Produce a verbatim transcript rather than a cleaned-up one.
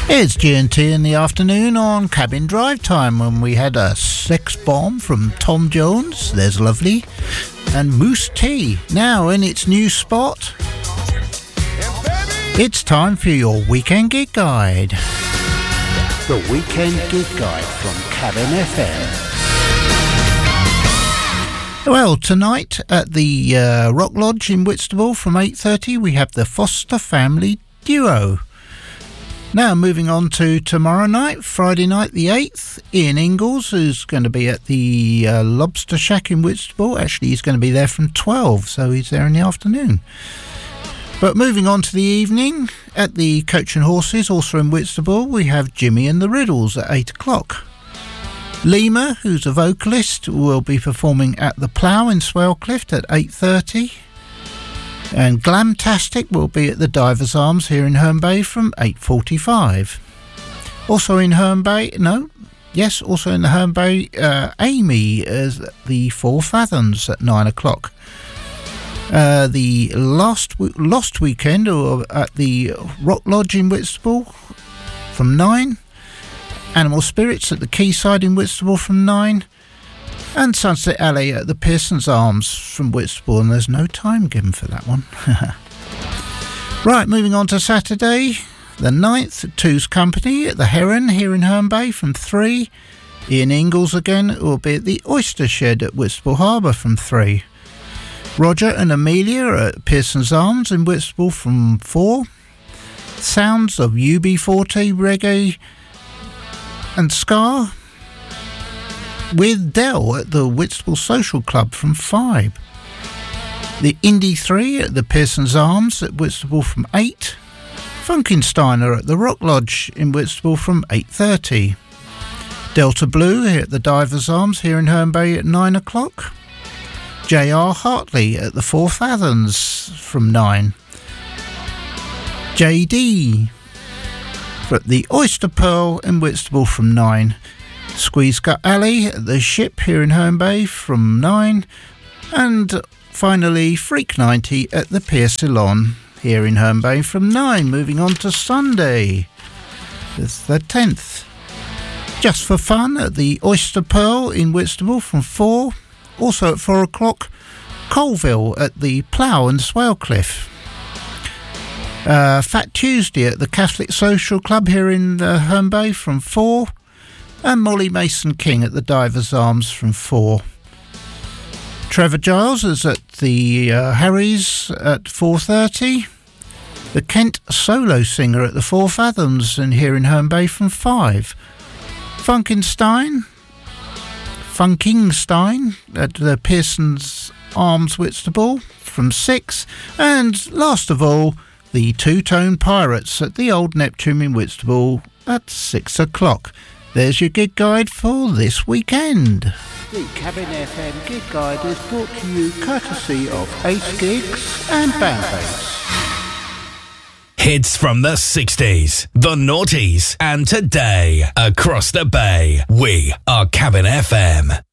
It's G and T in the afternoon on Cabin Drive Time when we had a sex bomb from Tom Jones, there's Lovely, and Moose T. Now in its new spot, it's time for your Weekend Gig Guide. The Weekend Gig Guide from Cabin F M. Well, tonight at the uh, Rock Lodge in Whitstable from eight thirty we have the Foster Family Duo. Now moving on to tomorrow night, Friday night the eighth, Ian Ingalls, who's going to be at the uh, Lobster Shack in Whitstable. Actually, he's going to be there from twelve, so he's there in the afternoon. But moving on to the evening, at the Coach and Horses, also in Whitstable, we have Jimmy and the Riddles at eight o'clock. Lima, who's a vocalist, will be performing at the Plough in Swellcliff at eight thirty. And Glamtastic will be at the Divers Arms here in Herne Bay from eight forty-five. Also in Herne Bay, no, yes, also in the Herne Bay, uh, Amy is at the Four Fathoms at nine o'clock. Uh, the last Lost Weekend or at the Rock Lodge in Whitstable from nine. Animal Spirits at the Quayside in Whitstable from nine. And Sunset Alley at the Pearson's Arms from Whitstable, and there's no time given for that one. Right, moving on to Saturday, the ninth, Two's Company at the Heron here in Herne Bay from three. Ian Ingalls again will be at the Oyster Shed at Whitstable Harbour from three. Roger and Amelia at Pearson's Arms in Whitstable from four. Sounds of U B forty, Reggae and Ska with Dell at the Whitstable Social Club from five. The Indie three at the Pearson's Arms at Whitstable from eight. Funkensteiner at the Rock Lodge in Whitstable from eight thirty. Delta Blue here at the Divers Arms here in Herne Bay at nine o'clock. J R Hartley at the Four Fathoms from nine. J D at the Oyster Pearl in Whitstable from nine. Squeeze Gut Alley at the Ship here in Herne Bay from nine. And finally Freak ninety at the Pier Ceylon here in Herne Bay from nine. Moving on to Sunday, it's the tenth. Just for Fun at the Oyster Pearl in Whitstable from four. Also at four o'clock, Colville at the Plough and Swellcliff. Uh, Fat Tuesday at the Catholic Social Club here in uh, Herne Bay from four. And Molly Mason King at the Divers Arms from four. Trevor Giles is at the uh, Harry's at four thirty. The Kent Solo Singer at the Four Fathoms and here in Herne Bay from five. Funkenstein, Funkingstein at the Pearson's Arms Whitstable from six. And last of all, the Two Tone Pirates at the Old Neptune in Whitstable at six o'clock. There's your gig guide for this weekend. The Cabin F M Gig Guide is brought to you courtesy of Ace Gigs and Bandbase. Hits from the sixties, the noughties, and today across the bay. We are Cabin F M.